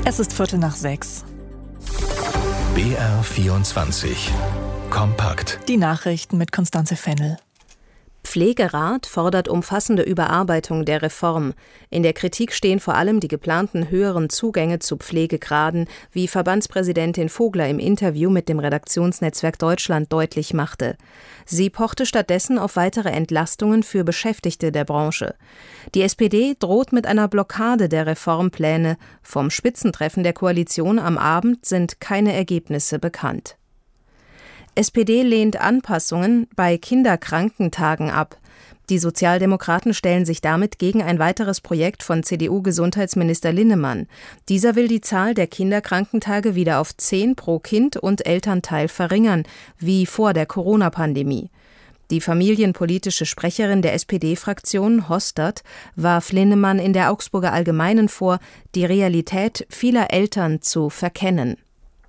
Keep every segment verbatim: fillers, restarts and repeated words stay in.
Es ist Viertel nach sechs. B R vierundzwanzig. Kompakt. Die Nachrichten mit Constanze Fennel. Pflegerat fordert umfassende Überarbeitung der Reform. In der Kritik stehen vor allem die geplanten höheren Zugänge zu Pflegegraden, wie Verbandspräsidentin Vogler im Interview mit dem Redaktionsnetzwerk Deutschland deutlich machte. Sie pochte stattdessen auf weitere Entlastungen für Beschäftigte der Branche. Die S P D droht mit einer Blockade der Reformpläne. Vom Spitzentreffen der Koalition am Abend sind keine Ergebnisse bekannt. S P D lehnt Anpassungen bei Kinderkrankentagen ab. Die Sozialdemokraten stellen sich damit gegen ein weiteres Projekt von C D U-Gesundheitsminister Linnemann. Dieser will die Zahl der Kinderkrankentage wieder auf zehn pro Kind und Elternteil verringern, wie vor der Corona-Pandemie. Die familienpolitische Sprecherin der S P D-Fraktion, Hostert, warf Linnemann in der Augsburger Allgemeinen vor, die Realität vieler Eltern zu verkennen.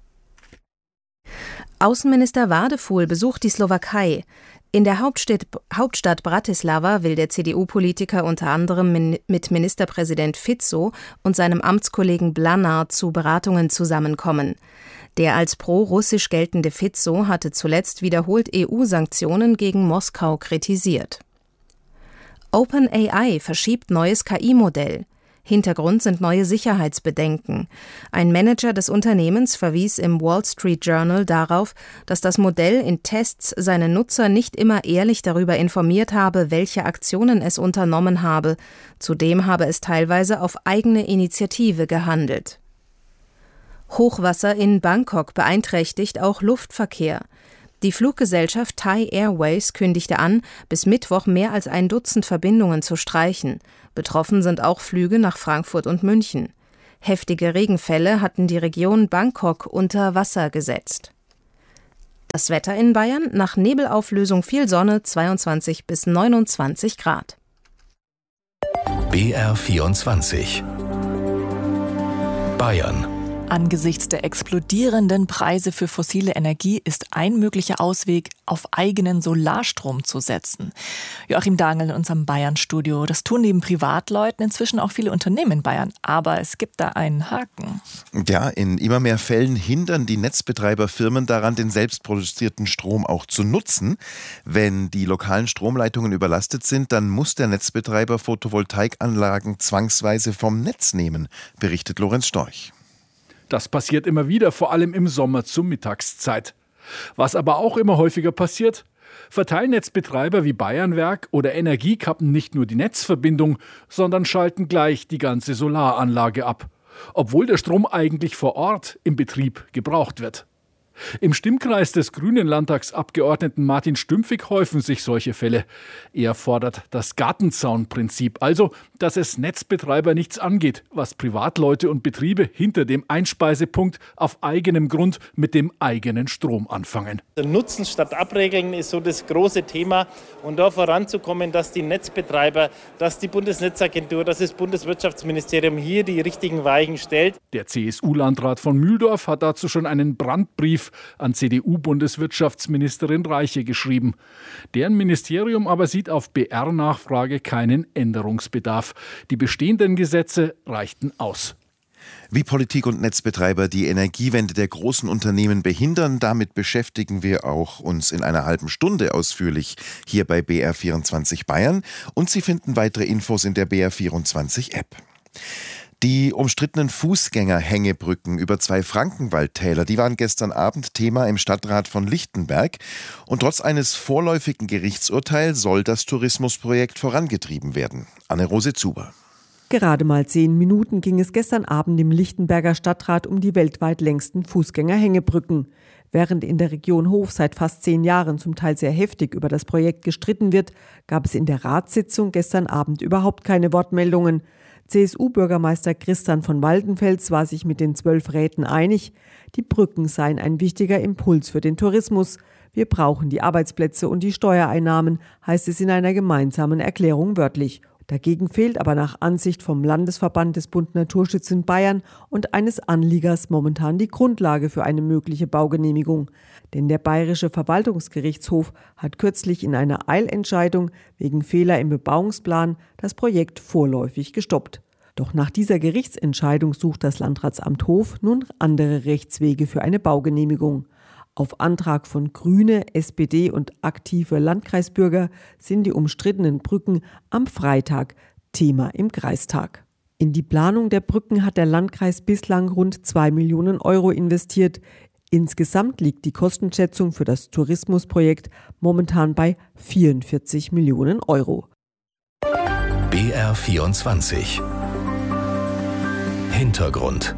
Außenminister Wadefuhl besucht die Slowakei. In der Hauptstadt, Hauptstadt Bratislava will der C D U-Politiker unter anderem min, mit Ministerpräsident Fico und seinem Amtskollegen Blanár zu Beratungen zusammenkommen. Der als pro-russisch geltende Fico hatte zuletzt wiederholt E U-Sanktionen gegen Moskau kritisiert. OpenAI verschiebt neues K I-Modell. Hintergrund sind neue Sicherheitsbedenken. Ein Manager des Unternehmens verwies im Wall Street Journal darauf, dass das Modell in Tests seine Nutzer nicht immer ehrlich darüber informiert habe, welche Aktionen es unternommen habe. Zudem habe es teilweise auf eigene Initiative gehandelt. Hochwasser in Bangkok beeinträchtigt auch Luftverkehr. Die Fluggesellschaft Thai Airways kündigte an, bis Mittwoch mehr als ein Dutzend Verbindungen zu streichen. Betroffen sind auch Flüge nach Frankfurt und München. Heftige Regenfälle hatten die Region Bangkok unter Wasser gesetzt. Das Wetter in Bayern: nach Nebelauflösung viel Sonne, zweiundzwanzig bis neunundzwanzig Grad. B R vierundzwanzig. Bayern. Angesichts der explodierenden Preise für fossile Energie ist ein möglicher Ausweg, auf eigenen Solarstrom zu setzen. Joachim Dangel in unserem Bayern-Studio. Das tun neben Privatleuten inzwischen auch viele Unternehmen in Bayern. Aber es gibt da einen Haken. Ja, in immer mehr Fällen hindern die Netzbetreiberfirmen daran, den selbstproduzierten Strom auch zu nutzen. Wenn die lokalen Stromleitungen überlastet sind, dann muss der Netzbetreiber Photovoltaikanlagen zwangsweise vom Netz nehmen, berichtet Lorenz Storch. Das passiert immer wieder, vor allem im Sommer zur Mittagszeit. Was aber auch immer häufiger passiert: Verteilnetzbetreiber wie Bayernwerk oder Energie kappen nicht nur die Netzverbindung, sondern schalten gleich die ganze Solaranlage ab, obwohl der Strom eigentlich vor Ort im Betrieb gebraucht wird. Im Stimmkreis des grünen Landtagsabgeordneten Martin Stümpfig häufen sich solche Fälle. Er fordert das Gartenzaunprinzip, also dass es Netzbetreiber nichts angeht, was Privatleute und Betriebe hinter dem Einspeisepunkt auf eigenem Grund mit dem eigenen Strom anfangen. Nutzen statt Abregeln ist so das große Thema. Und da voranzukommen, dass die Netzbetreiber, dass die Bundesnetzagentur, dass das Bundeswirtschaftsministerium hier die richtigen Weichen stellt. Der C S U-Landrat von Mühldorf hat dazu schon einen Brandbrief an C D U-Bundeswirtschaftsministerin Reiche geschrieben. Deren Ministerium aber sieht auf B R-Nachfrage keinen Änderungsbedarf. Die bestehenden Gesetze reichten aus. Wie Politik und Netzbetreiber die Energiewende der großen Unternehmen behindern, damit beschäftigen wir auch uns in einer halben Stunde ausführlich hier bei B R vierundzwanzig Bayern. Und Sie finden weitere Infos in der B R vierundzwanzig App. Die umstrittenen Fußgängerhängebrücken über zwei Frankenwaldtäler, die waren gestern Abend Thema im Stadtrat von Lichtenberg. Und trotz eines vorläufigen Gerichtsurteils soll das Tourismusprojekt vorangetrieben werden. Anne-Rose Zuber. Gerade mal zehn Minuten ging es gestern Abend im Lichtenberger Stadtrat um die weltweit längsten Fußgängerhängebrücken. Während in der Region Hof seit fast zehn Jahren zum Teil sehr heftig über das Projekt gestritten wird, gab es in der Ratssitzung gestern Abend überhaupt keine Wortmeldungen. C S U-Bürgermeister Christian von Waldenfels war sich mit den zwölf Räten einig, die Brücken seien ein wichtiger Impuls für den Tourismus. Wir brauchen die Arbeitsplätze und die Steuereinnahmen, heißt es in einer gemeinsamen Erklärung wörtlich. Dagegen fehlt aber nach Ansicht vom Landesverband des Bund Naturschutz in Bayern und eines Anliegers momentan die Grundlage für eine mögliche Baugenehmigung. Denn der Bayerische Verwaltungsgerichtshof hat kürzlich in einer Eilentscheidung wegen Fehler im Bebauungsplan das Projekt vorläufig gestoppt. Doch nach dieser Gerichtsentscheidung sucht das Landratsamt Hof nun andere Rechtswege für eine Baugenehmigung. Auf Antrag von Grüne, S P D und aktive Landkreisbürger sind die umstrittenen Brücken am Freitag Thema im Kreistag. In die Planung der Brücken hat der Landkreis bislang rund zwei Millionen Euro investiert. Insgesamt liegt die Kostenschätzung für das Tourismusprojekt momentan bei vierundvierzig Millionen Euro. B R vierundzwanzig Hintergrund.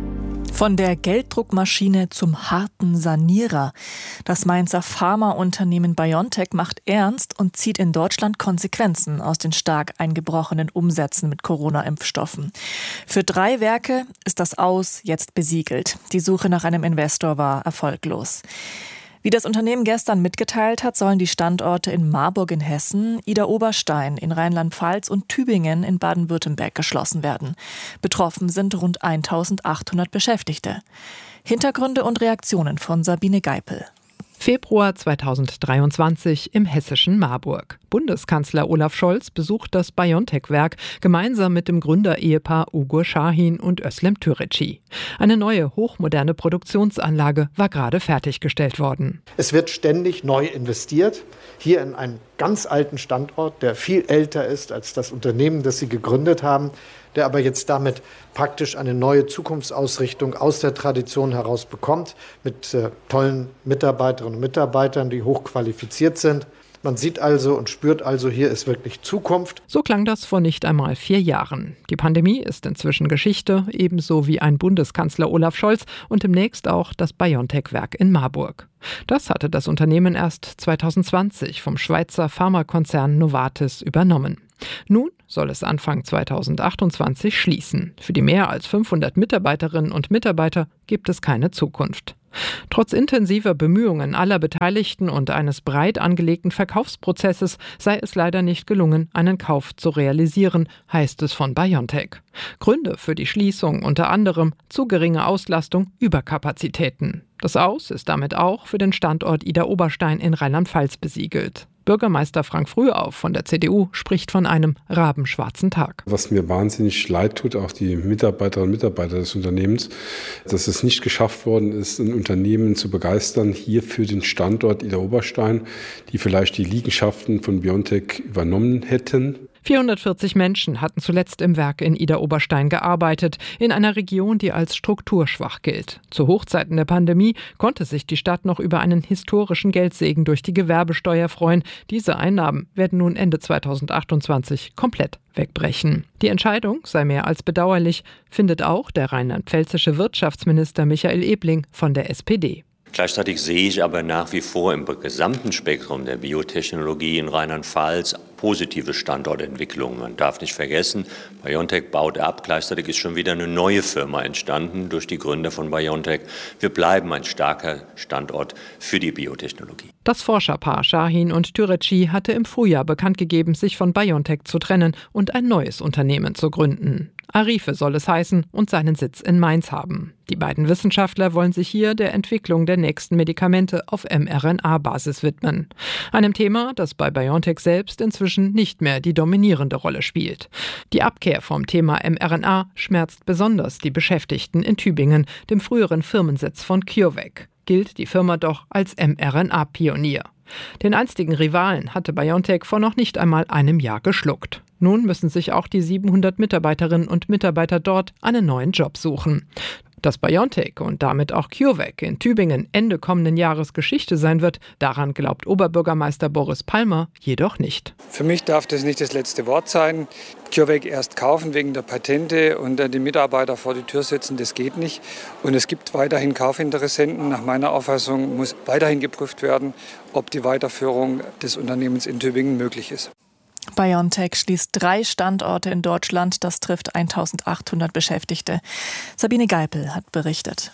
Von der Gelddruckmaschine zum harten Sanierer. Das Mainzer Pharmaunternehmen BioNTech macht ernst und zieht in Deutschland Konsequenzen aus den stark eingebrochenen Umsätzen mit Corona-Impfstoffen. Für drei Werke ist das Aus jetzt besiegelt. Die Suche nach einem Investor war erfolglos. Wie das Unternehmen gestern mitgeteilt hat, sollen die Standorte in Marburg in Hessen, Idar-Oberstein in Rheinland-Pfalz und Tübingen in Baden-Württemberg geschlossen werden. Betroffen sind rund eintausendachthundert Beschäftigte. Hintergründe und Reaktionen von Sabine Geipel. Februar zweitausenddreiundzwanzig im hessischen Marburg. Bundeskanzler Olaf Scholz besucht das BioNTech-Werk gemeinsam mit dem Gründerehepaar Ugur Şahin und Özlem Türeci. Eine neue, hochmoderne Produktionsanlage war gerade fertiggestellt worden. Es wird ständig neu investiert, hier in einen ganz alten Standort, der viel älter ist als das Unternehmen, das sie gegründet haben, der aber jetzt damit praktisch eine neue Zukunftsausrichtung aus der Tradition heraus bekommt, mit äh, tollen Mitarbeiterinnen und Mitarbeitern, die hochqualifiziert sind. Man sieht also und spürt also, hier ist wirklich Zukunft. So klang das vor nicht einmal vier Jahren. Die Pandemie ist inzwischen Geschichte, ebenso wie ein Bundeskanzler Olaf Scholz und demnächst auch das BioNTech-Werk in Marburg. Das hatte das Unternehmen erst zweitausendzwanzig vom Schweizer Pharmakonzern Novartis übernommen. Nun soll es Anfang zweitausendachtundzwanzig schließen. Für die mehr als fünfhundert Mitarbeiterinnen und Mitarbeiter gibt es keine Zukunft. Trotz intensiver Bemühungen aller Beteiligten und eines breit angelegten Verkaufsprozesses sei es leider nicht gelungen, einen Kauf zu realisieren, heißt es von BioNTech. Gründe für die Schließung unter anderem zu geringe Auslastung, Überkapazitäten. Das Aus ist damit auch für den Standort Idar-Oberstein in Rheinland-Pfalz besiegelt. Bürgermeister Frank Frühauf von der C D U spricht von einem rabenschwarzen Tag. Was mir wahnsinnig leid tut, auch die Mitarbeiterinnen und Mitarbeiter des Unternehmens, dass es nicht geschafft worden ist, ein Unternehmen zu begeistern, hier für den Standort Idar-Oberstein, die vielleicht die Liegenschaften von BioNTech übernommen hätten. vierhundertvierzig Menschen hatten zuletzt im Werk in Idar-Oberstein gearbeitet, in einer Region, die als strukturschwach gilt. Zu Hochzeiten der Pandemie konnte sich die Stadt noch über einen historischen Geldsegen durch die Gewerbesteuer freuen. Diese Einnahmen werden nun Ende zweitausendachtundzwanzig komplett wegbrechen. Die Entscheidung sei mehr als bedauerlich, findet auch der rheinland-pfälzische Wirtschaftsminister Michael Ebling von der S P D. Gleichzeitig sehe ich aber nach wie vor im gesamten Spektrum der Biotechnologie in Rheinland-Pfalz positive Standortentwicklungen. Man darf nicht vergessen, BioNTech baut ab. Gleichzeitig ist schon wieder eine neue Firma entstanden durch die Gründer von BioNTech. Wir bleiben ein starker Standort für die Biotechnologie. Das Forscherpaar Şahin und Türeci hatte im Frühjahr bekannt gegeben, sich von BioNTech zu trennen und ein neues Unternehmen zu gründen. Arife soll es heißen und seinen Sitz in Mainz haben. Die beiden Wissenschaftler wollen sich hier der Entwicklung der nächsten Medikamente auf mRNA-Basis widmen. Einem Thema, das bei BioNTech selbst inzwischen nicht mehr die dominierende Rolle spielt. Die Abkehr vom Thema mRNA schmerzt besonders die Beschäftigten in Tübingen, dem früheren Firmensitz von CureVac. Gilt die Firma doch als mRNA-Pionier. Den einstigen Rivalen hatte BioNTech vor noch nicht einmal einem Jahr geschluckt. Nun müssen sich auch die siebenhundert Mitarbeiterinnen und Mitarbeiter dort einen neuen Job suchen. Dass BioNTech und damit auch CureVac in Tübingen Ende kommenden Jahres Geschichte sein wird, daran glaubt Oberbürgermeister Boris Palmer jedoch nicht. Für mich darf das nicht das letzte Wort sein. CureVac erst kaufen wegen der Patente und dann die Mitarbeiter vor die Tür setzen, das geht nicht. Und es gibt weiterhin Kaufinteressenten. Nach meiner Auffassung muss weiterhin geprüft werden, ob die Weiterführung des Unternehmens in Tübingen möglich ist. BioNTech schließt drei Standorte in Deutschland. Das trifft eintausendachthundert Beschäftigte. Sabine Geipel hat berichtet.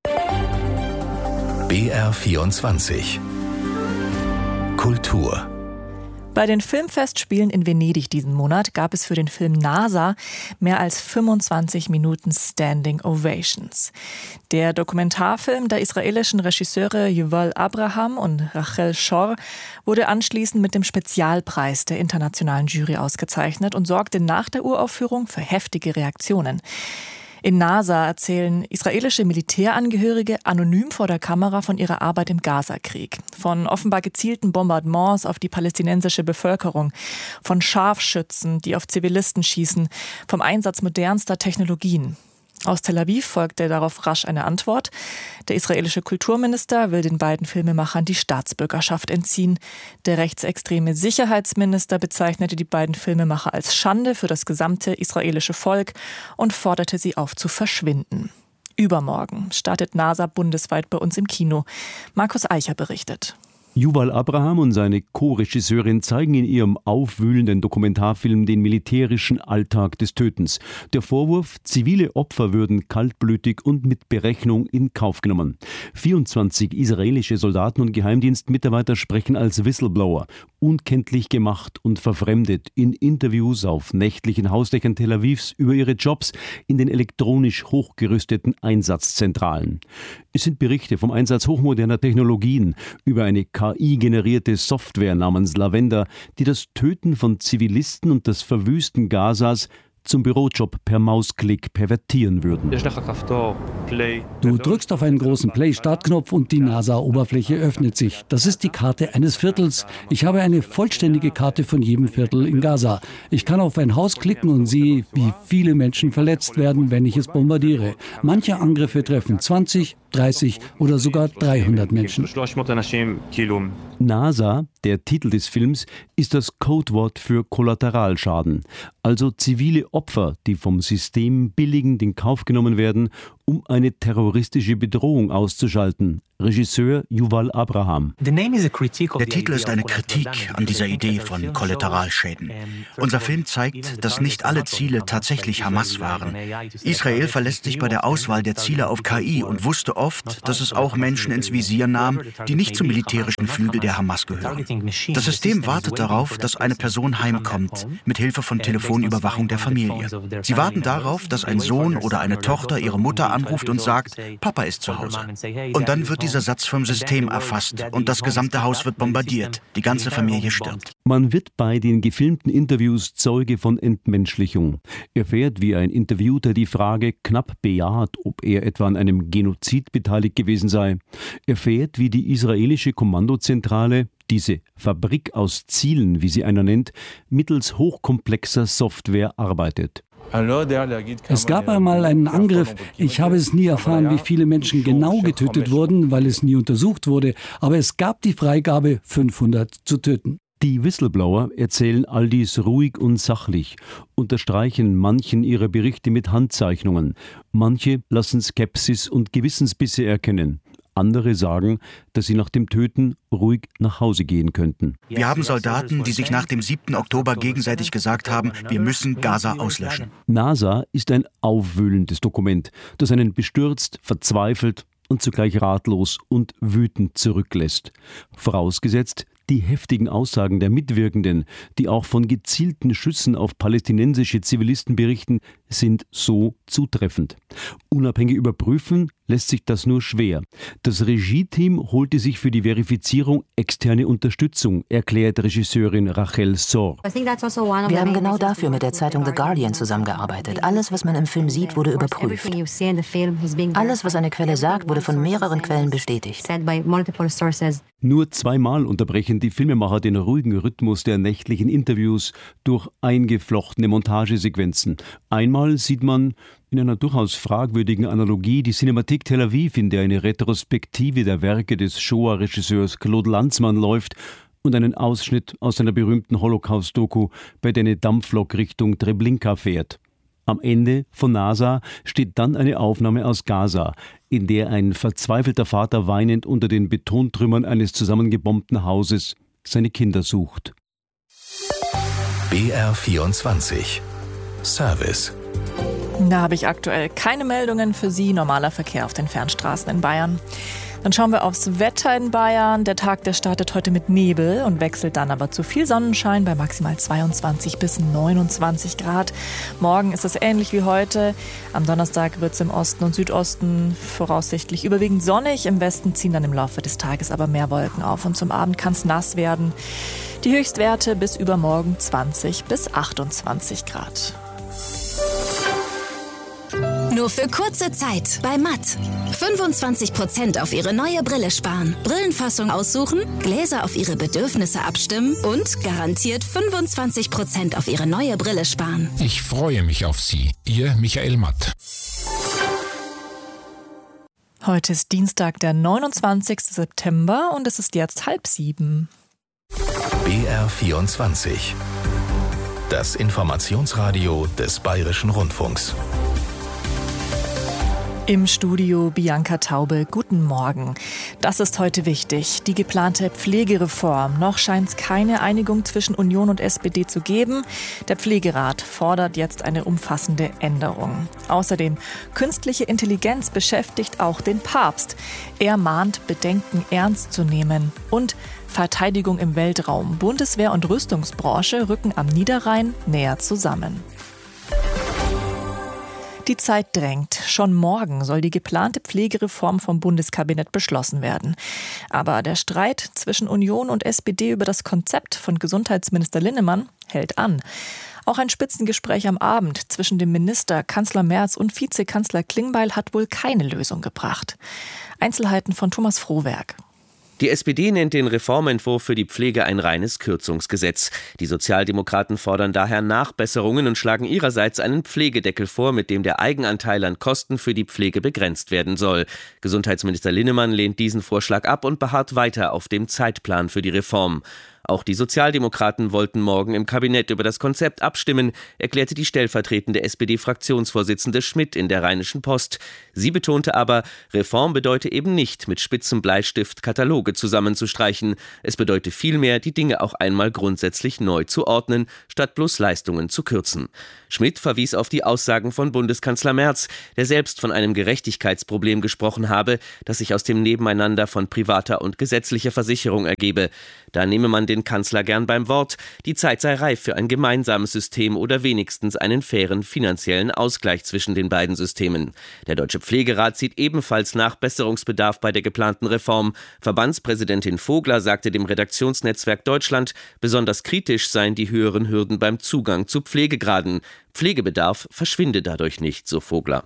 B R vierundzwanzig Kultur. Bei den Filmfestspielen in Venedig diesen Monat gab es für den Film NASA mehr als fünfundzwanzig Minuten Standing Ovations. Der Dokumentarfilm der israelischen Regisseure Yuval Abraham und Rachel Shor wurde anschließend mit dem Spezialpreis der internationalen Jury ausgezeichnet und sorgte nach der Uraufführung für heftige Reaktionen. In NASA erzählen israelische Militärangehörige anonym vor der Kamera von ihrer Arbeit im Gazakrieg. Von offenbar gezielten Bombardements auf die palästinensische Bevölkerung, von Scharfschützen, die auf Zivilisten schießen, vom Einsatz modernster Technologien. Aus Tel Aviv folgte darauf rasch eine Antwort. Der israelische Kulturminister will den beiden Filmemachern die Staatsbürgerschaft entziehen. Der rechtsextreme Sicherheitsminister bezeichnete die beiden Filmemacher als Schande für das gesamte israelische Volk und forderte sie auf zu verschwinden. Übermorgen startet NASA bundesweit bei uns im Kino. Markus Eicher berichtet. Yuval Abraham und seine Co-Regisseurin zeigen in ihrem aufwühlenden Dokumentarfilm den militärischen Alltag des Tötens. Der Vorwurf, zivile Opfer würden kaltblütig und mit Berechnung in Kauf genommen. vierundzwanzig israelische Soldaten und Geheimdienstmitarbeiter sprechen als Whistleblower, unkenntlich gemacht und verfremdet in Interviews auf nächtlichen Hausdächern Tel Avivs über ihre Jobs in den elektronisch hochgerüsteten Einsatzzentralen. Es sind Berichte vom Einsatz hochmoderner Technologien über eine K I-generierte Software namens Lavender, die das Töten von Zivilisten und das Verwüsten Gazas zum Bürojob per Mausklick pervertieren würden. Du drückst auf einen großen Play-Startknopf und die NASA-Oberfläche öffnet sich. Das ist die Karte eines Viertels. Ich habe eine vollständige Karte von jedem Viertel in Gaza. Ich kann auf ein Haus klicken und sehe, wie viele Menschen verletzt werden, wenn ich es bombardiere. Manche Angriffe treffen zwanzig, dreißig oder sogar dreihundert Menschen. NASA, der Titel des Films, ist das Codewort für Kollateralschaden, also zivile Opfer, die vom System billigend in Kauf genommen werden, um eine terroristische Bedrohung auszuschalten. Regisseur Yuval Abraham. Der Titel ist eine Kritik an dieser Idee von Kollateralschäden. Unser Film zeigt, dass nicht alle Ziele tatsächlich Hamas waren. Israel verlässt sich bei der Auswahl der Ziele auf K I und wusste oft, dass es auch Menschen ins Visier nahm, die nicht zum militärischen Flügel der Hamas gehören. Das System wartet darauf, dass eine Person heimkommt, mit Hilfe von Telefonüberwachung der Familie. Sie warten darauf, dass ein Sohn oder eine Tochter ihre Mutter anruft und sagt, Papa ist zu Hause. Und dann wird dieser Satz vom System erfasst und das gesamte Haus wird bombardiert. Die ganze Familie stirbt. Man wird bei den gefilmten Interviews Zeuge von Entmenschlichung. Erfährt, wie ein Interviewter die Frage knapp bejaht, ob er etwa an einem Genozid beteiligt gewesen sei. Erfährt, wie die israelische Kommandozentrale, diese Fabrik aus Zielen, wie sie einer nennt, mittels hochkomplexer Software arbeitet. Es gab einmal einen Angriff. Ich habe es nie erfahren, wie viele Menschen genau getötet wurden, weil es nie untersucht wurde. Aber es gab die Freigabe, fünfhundert zu töten. Die Whistleblower erzählen all dies ruhig und sachlich, unterstreichen manchen ihrer Berichte mit Handzeichnungen. Manche lassen Skepsis und Gewissensbisse erkennen. Andere sagen, dass sie nach dem Töten ruhig nach Hause gehen könnten. Wir haben Soldaten, die sich nach dem siebten Oktober gegenseitig gesagt haben, wir müssen Gaza auslöschen. NASA ist ein aufwühlendes Dokument, das einen bestürzt, verzweifelt und zugleich ratlos und wütend zurücklässt. Vorausgesetzt, die heftigen Aussagen der Mitwirkenden, die auch von gezielten Schüssen auf palästinensische Zivilisten berichten, sind so zutreffend. Unabhängig überprüfen lässt sich das nur schwer. Das Regie-Team holte sich für die Verifizierung externe Unterstützung, erklärt Regisseurin Rachel Shor. Wir haben genau dafür mit der Zeitung The Guardian zusammengearbeitet. Alles, was man im Film sieht, wurde überprüft. Alles, was eine Quelle sagt, wurde von mehreren Quellen bestätigt. Nur zweimal unterbrechen die Filmemacher den ruhigen Rhythmus der nächtlichen Interviews durch eingeflochtene Montagesequenzen. Einmal sieht man in einer durchaus fragwürdigen Analogie die Cinemathek Tel Aviv, in der eine Retrospektive der Werke des Shoah-Regisseurs Claude Lanzmann läuft, und einen Ausschnitt aus seiner berühmten Holocaust-Doku, bei der eine Dampflok Richtung Treblinka fährt. Am Ende von NASA steht dann eine Aufnahme aus Gaza, in der ein verzweifelter Vater weinend unter den Betontrümmern eines zusammengebombten Hauses seine Kinder sucht. B R vierundzwanzig Service. Da habe ich aktuell keine Meldungen für Sie. Normaler Verkehr auf den Fernstraßen in Bayern. Dann schauen wir aufs Wetter in Bayern. Der Tag, der startet heute mit Nebel und wechselt dann aber zu viel Sonnenschein bei maximal zweiundzwanzig bis neunundzwanzig Grad. Morgen ist es ähnlich wie heute. Am Donnerstag wird es im Osten und Südosten voraussichtlich überwiegend sonnig. Im Westen ziehen dann im Laufe des Tages aber mehr Wolken auf und zum Abend kann es nass werden. Die Höchstwerte bis übermorgen zwanzig bis achtundzwanzig Grad. Nur für kurze Zeit bei Matt. fünfundzwanzig Prozent auf Ihre neue Brille sparen. Brillenfassung aussuchen, Gläser auf Ihre Bedürfnisse abstimmen und garantiert fünfundzwanzig Prozent auf Ihre neue Brille sparen. Ich freue mich auf Sie. Ihr Michael Matt. Heute ist Dienstag, der neunundzwanzigsten September und es ist jetzt halb sieben. B R vierundzwanzig. Das Informationsradio des Bayerischen Rundfunks. Im Studio Bianca Taube, guten Morgen. Das ist heute wichtig, die geplante Pflegereform. Noch scheint es keine Einigung zwischen Union und S P D zu geben. Der Pflegerat fordert jetzt eine umfassende Änderung. Außerdem, künstliche Intelligenz beschäftigt auch den Papst. Er mahnt, Bedenken ernst zu nehmen. Und Verteidigung im Weltraum. Bundeswehr und Rüstungsbranche rücken am Niederrhein näher zusammen. Die Zeit drängt. Schon morgen soll die geplante Pflegereform vom Bundeskabinett beschlossen werden. Aber der Streit zwischen Union und S P D über das Konzept von Gesundheitsminister Linnemann hält an. Auch ein Spitzengespräch am Abend zwischen dem Minister, Kanzler Merz und Vizekanzler Klingbeil hat wohl keine Lösung gebracht. Einzelheiten von Thomas Frohwerk. Die S P D nennt den Reformentwurf für die Pflege ein reines Kürzungsgesetz. Die Sozialdemokraten fordern daher Nachbesserungen und schlagen ihrerseits einen Pflegedeckel vor, mit dem der Eigenanteil an Kosten für die Pflege begrenzt werden soll. Gesundheitsminister Linnemann lehnt diesen Vorschlag ab und beharrt weiter auf dem Zeitplan für die Reform. Auch die Sozialdemokraten wollten morgen im Kabinett über das Konzept abstimmen, erklärte die stellvertretende S P D-Fraktionsvorsitzende Schmidt in der Rheinischen Post. Sie betonte aber, Reform bedeute eben nicht, mit spitzem Bleistift Kataloge zusammenzustreichen. Es bedeute vielmehr, die Dinge auch einmal grundsätzlich neu zu ordnen, statt bloß Leistungen zu kürzen. Schmidt verwies auf die Aussagen von Bundeskanzler Merz, der selbst von einem Gerechtigkeitsproblem gesprochen habe, das sich aus dem Nebeneinander von privater und gesetzlicher Versicherung ergebe. Da nehme man den Kanzler gern beim Wort. Die Zeit sei reif für ein gemeinsames System oder wenigstens einen fairen finanziellen Ausgleich zwischen den beiden Systemen. Der Deutsche Pflegerat sieht ebenfalls Nachbesserungsbedarf bei der geplanten Reform. Verbandspräsidentin Vogler sagte dem Redaktionsnetzwerk Deutschland, besonders kritisch seien die höheren Hürden beim Zugang zu Pflegegraden. Pflegebedarf verschwinde dadurch nicht, so Vogler.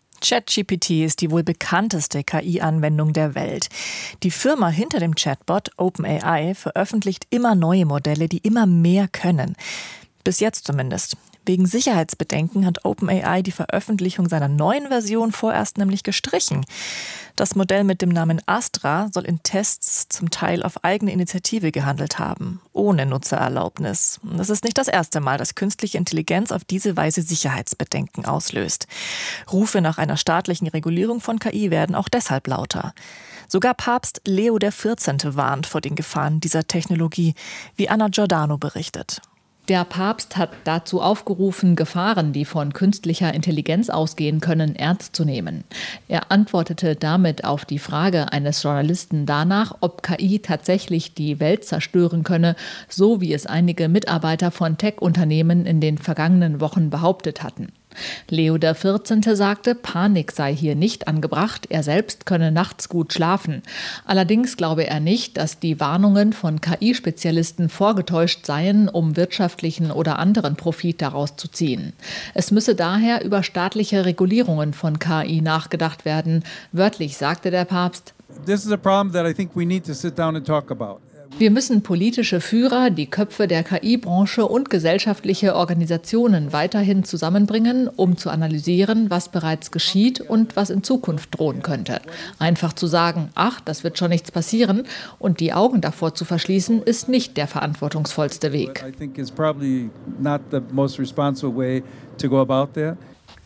ChatGPT ist die wohl bekannteste K I-Anwendung der Welt. Die Firma hinter dem Chatbot OpenAI veröffentlicht immer neue Modelle, die immer mehr können. Bis jetzt zumindest. Wegen Sicherheitsbedenken hat OpenAI die Veröffentlichung seiner neuen Version vorerst nämlich gestrichen. Das Modell mit dem Namen Astra soll in Tests zum Teil auf eigene Initiative gehandelt haben, ohne Nutzererlaubnis. Das ist nicht das erste Mal, dass künstliche Intelligenz auf diese Weise Sicherheitsbedenken auslöst. Rufe nach einer staatlichen Regulierung von K I werden auch deshalb lauter. Sogar Papst Leo der vierzehnte warnt vor den Gefahren dieser Technologie, wie Anna Giordano berichtet. Der Papst hat dazu aufgerufen, Gefahren, die von künstlicher Intelligenz ausgehen können, ernst zu nehmen. Er antwortete damit auf die Frage eines Journalisten danach, ob K I tatsächlich die Welt zerstören könne, so wie es einige Mitarbeiter von Tech-Unternehmen in den vergangenen Wochen behauptet hatten. Leo der vierzehnte sagte, Panik sei hier nicht angebracht, er selbst könne nachts gut schlafen. Allerdings glaube er nicht, dass die Warnungen von K I-Spezialisten vorgetäuscht seien, um wirtschaftlichen oder anderen Profit daraus zu ziehen. Es müsse daher über staatliche Regulierungen von K I nachgedacht werden. Wörtlich sagte der Papst, This is a problem that I think we need to sit down and talk about. Wir müssen politische Führer, die Köpfe der K I-Branche und gesellschaftliche Organisationen weiterhin zusammenbringen, um zu analysieren, was bereits geschieht und was in Zukunft drohen könnte. Einfach zu sagen, ach, das wird schon nichts passieren und die Augen davor zu verschließen, ist nicht der verantwortungsvollste Weg.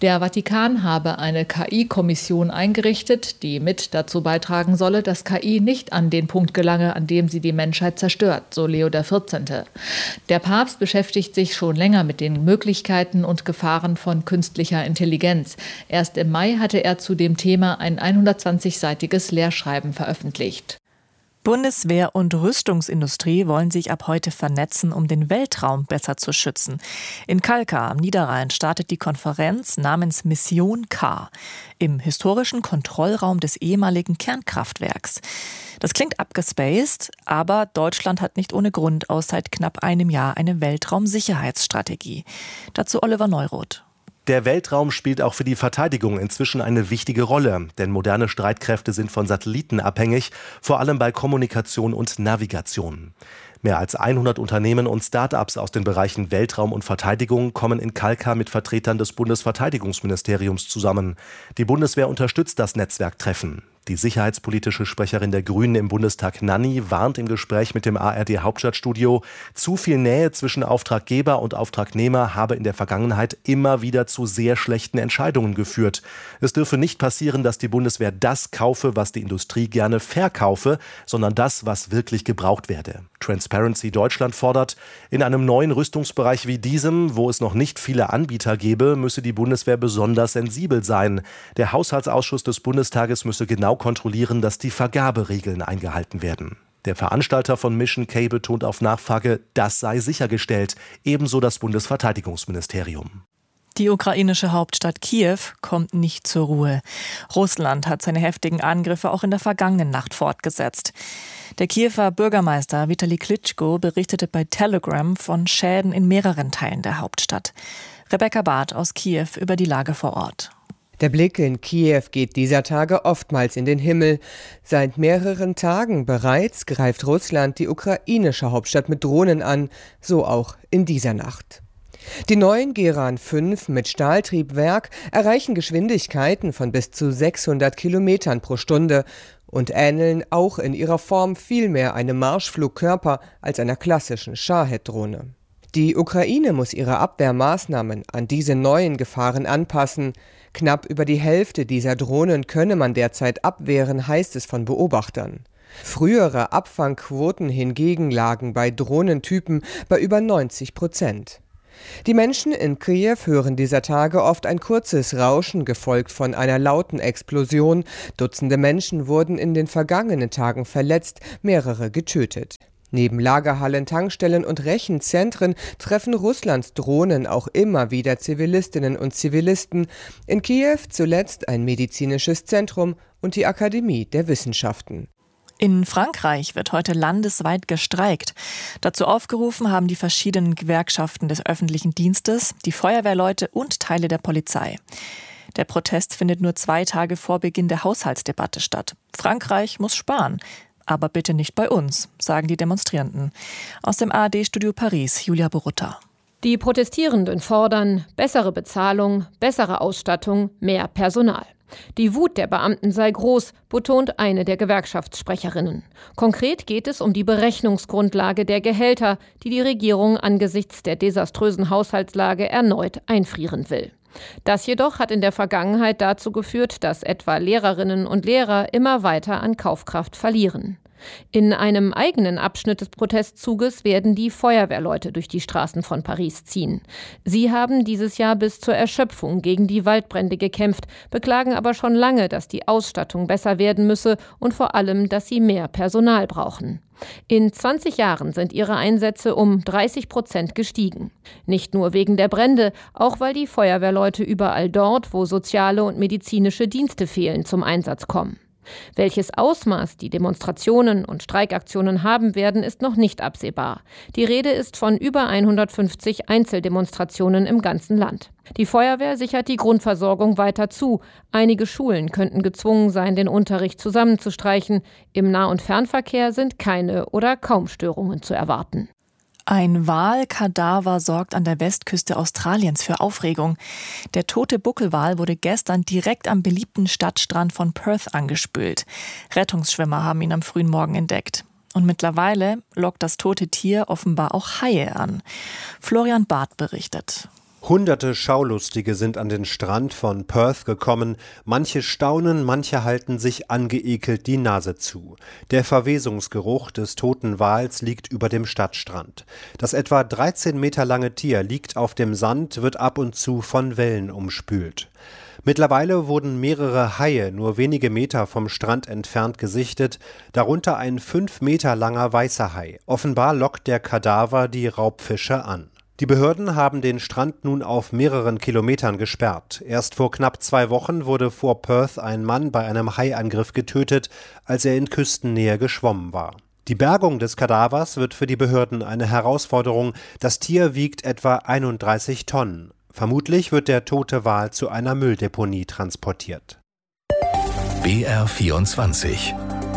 Der Vatikan habe eine K I-Kommission eingerichtet, die mit dazu beitragen solle, dass K I nicht an den Punkt gelange, an dem sie die Menschheit zerstört, so Leo der vierzehnte. Der Papst beschäftigt sich schon länger mit den Möglichkeiten und Gefahren von künstlicher Intelligenz. Erst im Mai hatte er zu dem Thema ein hundertzwanzigseitiges Lehrschreiben veröffentlicht. Bundeswehr und Rüstungsindustrie wollen sich ab heute vernetzen, um den Weltraum besser zu schützen. In Kalkar am Niederrhein startet die Konferenz namens Mission K im historischen Kontrollraum des ehemaligen Kernkraftwerks. Das klingt abgespaced, aber Deutschland hat nicht ohne Grund aus seit knapp einem Jahr eine Weltraumsicherheitsstrategie. Dazu Oliver Neuroth. Der Weltraum spielt auch für die Verteidigung inzwischen eine wichtige Rolle, denn moderne Streitkräfte sind von Satelliten abhängig, vor allem bei Kommunikation und Navigation. Mehr als hundert Unternehmen und Start-ups aus den Bereichen Weltraum und Verteidigung kommen in Kalkar mit Vertretern des Bundesverteidigungsministeriums zusammen. Die Bundeswehr unterstützt das Netzwerktreffen. Die sicherheitspolitische Sprecherin der Grünen im Bundestag, Nanni, warnt im Gespräch mit dem A R D-Hauptstadtstudio, zu viel Nähe zwischen Auftraggeber und Auftragnehmer habe in der Vergangenheit immer wieder zu sehr schlechten Entscheidungen geführt. Es dürfe nicht passieren, dass die Bundeswehr das kaufe, was die Industrie gerne verkaufe, sondern das, was wirklich gebraucht werde. Transparency Deutschland fordert, in einem neuen Rüstungsbereich wie diesem, wo es noch nicht viele Anbieter gäbe, müsse die Bundeswehr besonders sensibel sein. Der Haushaltsausschuss des Bundestages müsse genau kontrollieren, dass die Vergaberegeln eingehalten werden. Der Veranstalter von Mission K betont auf Nachfrage, das sei sichergestellt, ebenso das Bundesverteidigungsministerium. Die ukrainische Hauptstadt Kiew kommt nicht zur Ruhe. Russland hat seine heftigen Angriffe auch in der vergangenen Nacht fortgesetzt. Der Kiewer Bürgermeister Vitali Klitschko berichtete bei Telegram von Schäden in mehreren Teilen der Hauptstadt. Rebecca Barth aus Kiew über die Lage vor Ort. Der Blick in Kiew geht dieser Tage oftmals in den Himmel. Seit mehreren Tagen bereits greift Russland die ukrainische Hauptstadt mit Drohnen an, so auch in dieser Nacht. Die neuen Geran fünf mit Stahltriebwerk erreichen Geschwindigkeiten von bis zu sechshundert Kilometern pro Stunde und ähneln auch in ihrer Form viel mehr einem Marschflugkörper als einer klassischen Shahed-Drohne. Die Ukraine muss ihre Abwehrmaßnahmen an diese neuen Gefahren anpassen. Knapp über die Hälfte dieser Drohnen könne man derzeit abwehren, heißt es von Beobachtern. Frühere Abfangquoten hingegen lagen bei Drohnentypen bei über neunzig Prozent. Die Menschen in Kiew hören dieser Tage oft ein kurzes Rauschen, gefolgt von einer lauten Explosion. Dutzende Menschen wurden in den vergangenen Tagen verletzt, mehrere getötet. Neben Lagerhallen, Tankstellen und Rechenzentren treffen Russlands Drohnen auch immer wieder Zivilistinnen und Zivilisten. In Kiew zuletzt ein medizinisches Zentrum und die Akademie der Wissenschaften. In Frankreich wird heute landesweit gestreikt. Dazu aufgerufen haben die verschiedenen Gewerkschaften des öffentlichen Dienstes, die Feuerwehrleute und Teile der Polizei. Der Protest findet nur zwei Tage vor Beginn der Haushaltsdebatte statt. Frankreich muss sparen. Aber bitte nicht bei uns, sagen die Demonstrierenden. Aus dem A R D-Studio Paris, Julia Borutta. Die Protestierenden fordern bessere Bezahlung, bessere Ausstattung, mehr Personal. Die Wut der Beamten sei groß, betont eine der Gewerkschaftssprecherinnen. Konkret geht es um die Berechnungsgrundlage der Gehälter, die die Regierung angesichts der desaströsen Haushaltslage erneut einfrieren will. Das jedoch hat in der Vergangenheit dazu geführt, dass etwa Lehrerinnen und Lehrer immer weiter an Kaufkraft verlieren. In einem eigenen Abschnitt des Protestzuges werden die Feuerwehrleute durch die Straßen von Paris ziehen. Sie haben dieses Jahr bis zur Erschöpfung gegen die Waldbrände gekämpft, beklagen aber schon lange, dass die Ausstattung besser werden müsse und vor allem, dass sie mehr Personal brauchen. In zwanzig Jahren sind ihre Einsätze um dreißig Prozent gestiegen. Nicht nur wegen der Brände, auch weil die Feuerwehrleute überall dort, wo soziale und medizinische Dienste fehlen, zum Einsatz kommen. Welches Ausmaß die Demonstrationen und Streikaktionen haben werden, ist noch nicht absehbar. Die Rede ist von über hundertfünfzig Einzeldemonstrationen im ganzen Land. Die Feuerwehr sichert die Grundversorgung weiter zu. Einige Schulen könnten gezwungen sein, den Unterricht zusammenzustreichen. Im Nah- und Fernverkehr sind keine oder kaum Störungen zu erwarten. Ein Walkadaver sorgt an der Westküste Australiens für Aufregung. Der tote Buckelwal wurde gestern direkt am beliebten Stadtstrand von Perth angespült. Rettungsschwimmer haben ihn am frühen Morgen entdeckt. Und mittlerweile lockt das tote Tier offenbar auch Haie an. Florian Barth berichtet. Hunderte Schaulustige sind an den Strand von Perth gekommen. Manche staunen, manche halten sich angeekelt die Nase zu. Der Verwesungsgeruch des toten Wals liegt über dem Stadtstrand. Das etwa dreizehn Meter lange Tier liegt auf dem Sand, wird ab und zu von Wellen umspült. Mittlerweile wurden mehrere Haie nur wenige Meter vom Strand entfernt gesichtet, darunter ein fünf Meter langer weißer Hai. Offenbar lockt der Kadaver die Raubfische an. Die Behörden haben den Strand nun auf mehreren Kilometern gesperrt. Erst vor knapp zwei Wochen wurde vor Perth ein Mann bei einem Haiangriff getötet, als er in Küstennähe geschwommen war. Die Bergung des Kadavers wird für die Behörden eine Herausforderung. Das Tier wiegt etwa einunddreißig Tonnen. Vermutlich wird der tote Wal zu einer Mülldeponie transportiert. B R vierundzwanzig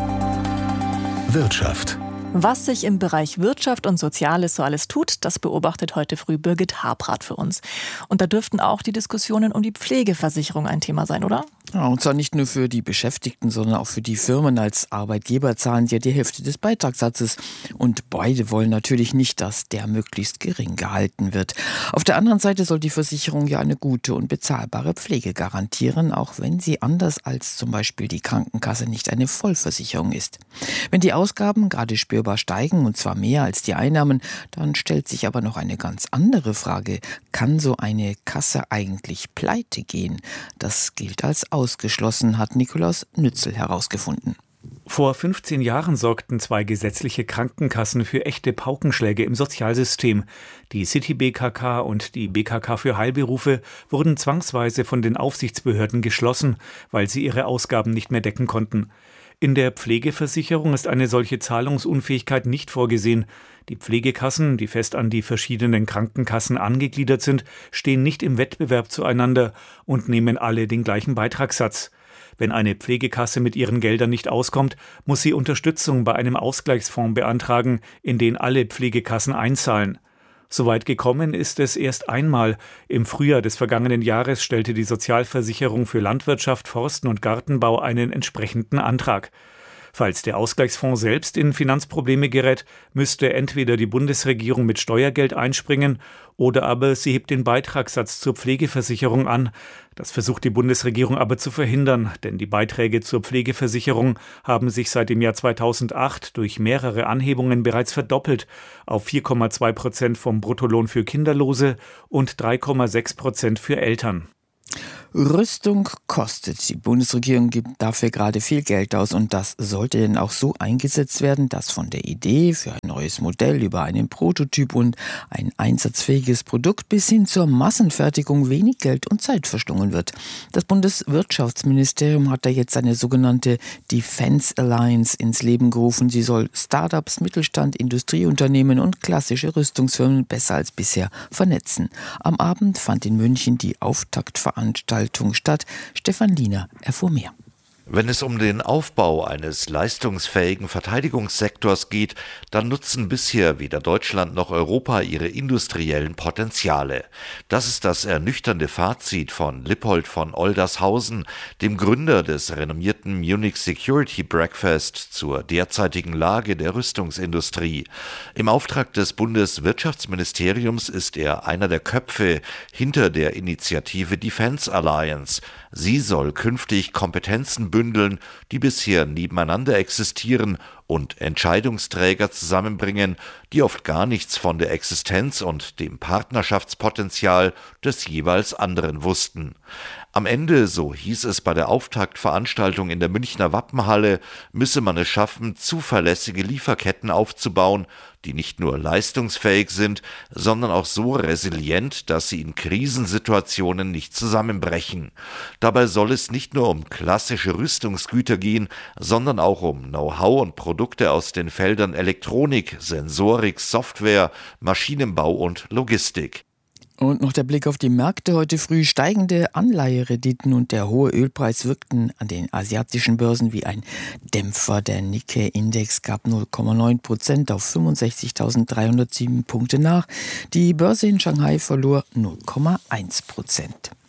Wirtschaft. Was sich im Bereich Wirtschaft und Soziales so alles tut, das beobachtet heute früh Birgit Habrath für uns. Und da dürften auch die Diskussionen um die Pflegeversicherung ein Thema sein, oder? Ja, und zwar nicht nur für die Beschäftigten, sondern auch für die Firmen. Als Arbeitgeber zahlen sie ja die Hälfte des Beitragssatzes. Und beide wollen natürlich nicht, dass der möglichst gering gehalten wird. Auf der anderen Seite soll die Versicherung ja eine gute und bezahlbare Pflege garantieren, auch wenn sie anders als zum Beispiel die Krankenkasse nicht eine Vollversicherung ist. Wenn die Ausgaben gerade spürbar steigen, und zwar mehr als die Einnahmen, dann stellt sich aber noch eine ganz andere Frage. Kann so eine Kasse eigentlich pleite gehen? Das gilt als ausgeschlossen, hat Nikolaus Nützel herausgefunden. Vor fünfzehn Jahren sorgten zwei gesetzliche Krankenkassen für echte Paukenschläge im Sozialsystem. Die City B K K und die B K K für Heilberufe wurden zwangsweise von den Aufsichtsbehörden geschlossen, weil sie ihre Ausgaben nicht mehr decken konnten. In der Pflegeversicherung ist eine solche Zahlungsunfähigkeit nicht vorgesehen. Die Pflegekassen, die fest an die verschiedenen Krankenkassen angegliedert sind, stehen nicht im Wettbewerb zueinander und nehmen alle den gleichen Beitragssatz. Wenn eine Pflegekasse mit ihren Geldern nicht auskommt, muss sie Unterstützung bei einem Ausgleichsfonds beantragen, in den alle Pflegekassen einzahlen. Soweit gekommen ist es erst einmal. Im Frühjahr des vergangenen Jahres stellte die Sozialversicherung für Landwirtschaft, Forsten und Gartenbau einen entsprechenden Antrag. Falls der Ausgleichsfonds selbst in Finanzprobleme gerät, müsste entweder die Bundesregierung mit Steuergeld einspringen oder aber sie hebt den Beitragssatz zur Pflegeversicherung an. Das versucht die Bundesregierung aber zu verhindern, denn die Beiträge zur Pflegeversicherung haben sich seit dem Jahr zweitausendacht durch mehrere Anhebungen bereits verdoppelt auf vier Komma zwei Prozent vom Bruttolohn für Kinderlose und drei Komma sechs Prozent für Eltern. Rüstung kostet. Die Bundesregierung gibt dafür gerade viel Geld aus und das sollte denn auch so eingesetzt werden, dass von der Idee für ein neues Modell über einen Prototyp und ein einsatzfähiges Produkt bis hin zur Massenfertigung wenig Geld und Zeit verschlungen wird. Das Bundeswirtschaftsministerium hat da jetzt eine sogenannte Defense Alliance ins Leben gerufen. Sie soll Startups, Mittelstand, Industrieunternehmen und klassische Rüstungsfirmen besser als bisher vernetzen. Am Abend fand in München die Auftaktveranstaltung statt. Stefan Liener erfuhr mehr. Wenn es um den Aufbau eines leistungsfähigen Verteidigungssektors geht, dann nutzen bisher weder Deutschland noch Europa ihre industriellen Potenziale. Das ist das ernüchternde Fazit von Lippold von Oldershausen, dem Gründer des renommierten Munich Security Breakfast zur derzeitigen Lage der Rüstungsindustrie. Im Auftrag des Bundeswirtschaftsministeriums ist er einer der Köpfe hinter der Initiative Defense Alliance. Sie soll künftig Kompetenzen bündeln, die bisher nebeneinander existieren und Entscheidungsträger zusammenbringen, die oft gar nichts von der Existenz und dem Partnerschaftspotenzial des jeweils anderen wussten. Am Ende, so hieß es bei der Auftaktveranstaltung in der Münchner Wappenhalle, müsse man es schaffen, zuverlässige Lieferketten aufzubauen, die nicht nur leistungsfähig sind, sondern auch so resilient, dass sie in Krisensituationen nicht zusammenbrechen. Dabei soll es nicht nur um klassische Rüstungsgüter gehen, sondern auch um Know-how und Produkte aus den Feldern Elektronik, Sensorik, Software, Maschinenbau und Logistik. Und noch der Blick auf die Märkte heute früh. Steigende Anleiherenditen und der hohe Ölpreis wirkten an den asiatischen Börsen wie ein Dämpfer. Der Nikkei-Index gab null Komma neun Prozent auf fünfundsechzigtausenddreihundertsieben Punkte nach. Die Börse in Shanghai verlor null Komma eins Prozent.